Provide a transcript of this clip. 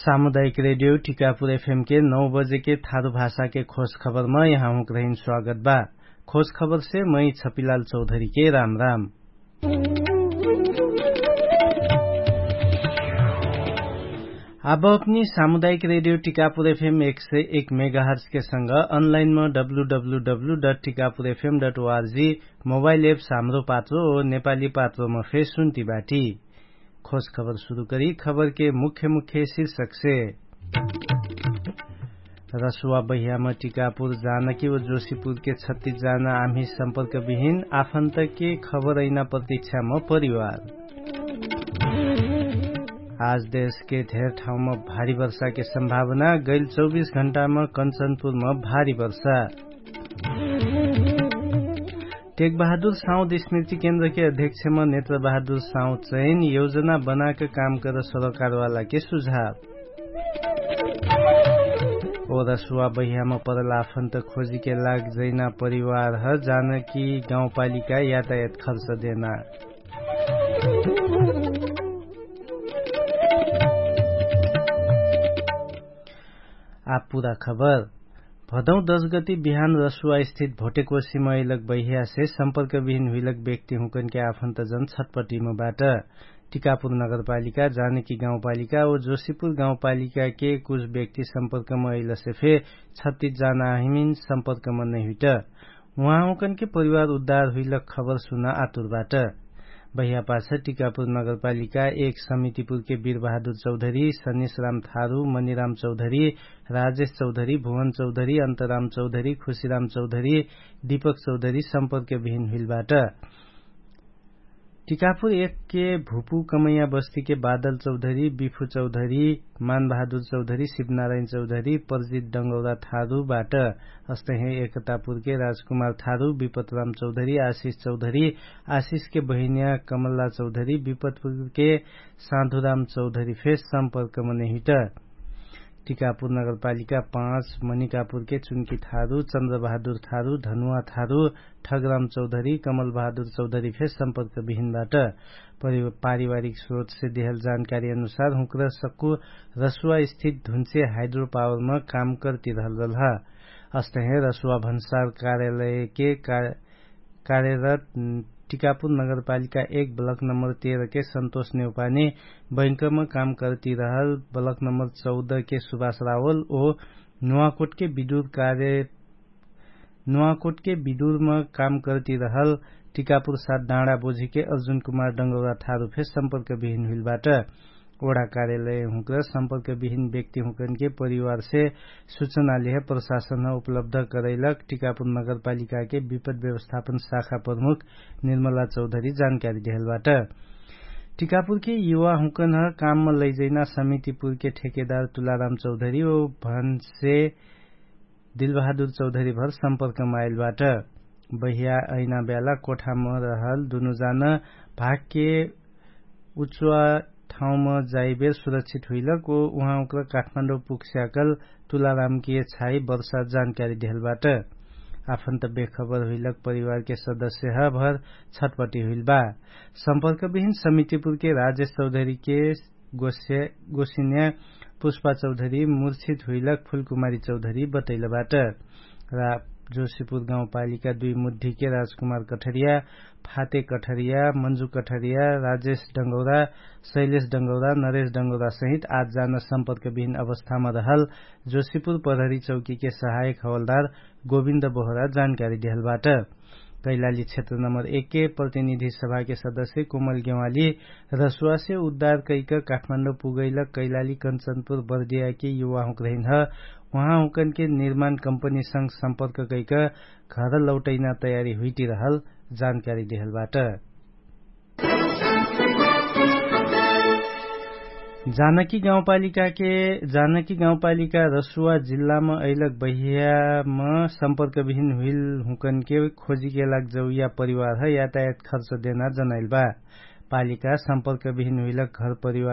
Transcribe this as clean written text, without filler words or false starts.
सामुदायिक radio Tikapur FM के 9 बजे के थारू भाषा के खोज खबर में यहाँ हुक्रहिन स्वागत बा। खोज खबर से मैं छपीलाल चौधरी के राम राम। अब अपनी सामुदायिक रेडियो टीकापुर एफएम 101 मेगाहर्ट्ज के संग ऑनलाइन में www.tikapurfm.org मोबाइल एप्स हाम्रो पात्रो और नेपाली पात्रो में फेस सुनती बाटी। खोज खबर शुरू करी खबर के मुख्य शीर्षक से। रसुआ बहियामा टीकापुर जानकी व जोशीपुर के 36 जना आम्ही संपर्क विहीन आफन्त के खबर ऐना प्रतीक्षा में परिवार। आज देश के धेर ठाउँ में भारी वर्षा के संभावना, गैल 24 घण्टा में कंचनपुर में भारी वर्षा। टेक बहादुर साउद स्मृति केन्द्र के अध्यक्ष में नेत्र बहादुर साउद चयन, योजना बनाकर काम कर सरकार वाला के सुझाव। और रसुआ बहिया में परल आफन्त खोजी के लाग जैना परिवार है, जानकी गाउँपालिका यातायात खर्च देना। आप पूरा खबर। भदौ 10 गति बिहान रसुआ स्थित भोटेकोशी महिलक बहिया से संपर्क विहीन हुइलक व्यक्ति हुकन के आफन्तजन छटपटीबाट टीकापुर नगरपालिका, जानकी गाउँपालिका और जोशीपुर गाउँपालिका के कुछ व्यक्ति संपर्क में अइल से फे 36 जना हिमिन संपर्क में नहीं हुई। वहाँ हुकन के परिवार उद्धार हुइलक खबर सुना आतुरबाट। बहिया पाछा टीकापुर नगरपालिका 1 समितिपुर के वीर बहादुर चौधरी, सनीश राम थारू, मणिराम चौधरी, राजेश चौधरी, भुवन चौधरी, अन्तराम चौधरी, खुशीराम चौधरी, दीपक चौधरी संपर्क विहीन हुइलबाट। टीकापुर 1 के भूपू कमैया बस्ती के बादल चौधरी, बिफू चौधरी, मान बहादुर चौधरी, शिवनारायण चौधरी, परजित डंगौरा थारूबाट। अस्तै एकतापुर के राजकुमार थारू, विपतराम चौधरी, आशीष चौधरी, आशीष के बहिनिया कमला चौधरी, विपतपुर के साधुराम चौधरी फेस संपर्क में नहीं। टीकापुर नगरपालिका 5 मणिकापुर के चुनकी थारू, चन्द्र बहादुर थारू, धनुआ थारू, ठगराम चौधरी, कमल बहादुर चौधरी फेस संपर्क विहीनबाट। पारिवारिक स्रोत से दिहल जानकारी अनुसार हुक्र सक्कु रसुआ स्थित धुन्चे हाइड्रो पावर में काम करती रहल है। अस्तै रसुआ भन्सार कार्यालय के कार्यरत टीकापुर नगरपालिका 1 ब्लॉक नंबर 13 के संतोष नेउपाने, बैंक में काम करती रहल ब्लॉक नंबर 14 के सुभाष रावल और नुवाकोट के विदुर में काम करती रहल टीकापुर 7 डाँडा बोझी के अर्जुन कुमार डंगौरा थारू फेस संपर्क विहीन हुइलबाट। ओडा कार्यालय हुकर संपर्क विहीन व्यक्ति हुकन के परिवार से सूचना लिए प्रशासन उपलब्ध करैलक। टीकापुर नगरपालिका के विपद व्यवस्थापन शाखा प्रमुख निर्मला चौधरी जानकारी दिहलबाट। टीकापुर के युवा हुकन काम में लैजैना समितिपुर के ठेकेदार तुलाराम चौधरी और भन्से दिलबहादुर चौधरी भर संपर्क में आइलबाट। बहिया ऐना बेला कोठा में रहल दुनुजना भाग के उच्चवा ठाउँ में जाइबेर सुरक्षित हुइलक और उहाँ उक्र काठमाडौँ पुगस्याकल तुलाराम की छाई वर्षा जानकारी दिहलबाट। आफन्त बेखबर हुइलक परिवार के सदस्य भर छटपटी हुइलबा। संपर्क विहीन समितिपुर के राजेश चौधरी के गोसिन्या पुष्पा चौधरी मूर्छित हुइलक फूलकुमारी चौधरी बतैलबाट। जोशीपुर गाउँपालिका 2 मुद्दी के राजकुमार कठरिया, फाते कठरिया, मंजू कठरिया, राजेश डंगौरा, शैलेश डंगौरा, नरेश डंगौरा सहित 8 जना संपर्क विहीन अवस्था में रहल जोशीपुर प्रहरी चौकी के सहायक हवलदार गोविन्द बोहरा जानकारी दिहलबाट। कैलाली क्षेत्र नंबर 1 के प्रतिनिधि सभा के सदस्य कोमल गेवाली रसुआ से उद्धार कैक काठमाडौँ पुगैलक कैलाली कंचनपुर बर्दिया के युवा हुक्रहिन है। वहाँ हुकन के निर्माण कंपनी संग संपर्क कैक घर लौटैना तयारी हुईटी रहल जानकारी दिहलबाट। जानकी गाउँपालिका रसुआ जिल्ला में अइलक बहिया में संपर्क विहीन हुइल हुकन के खोजी के लाग जौया परिवार है यातायात खर्च देना जनाइल बा। पालिका संपर्क विहीन हुइलक घर परिवार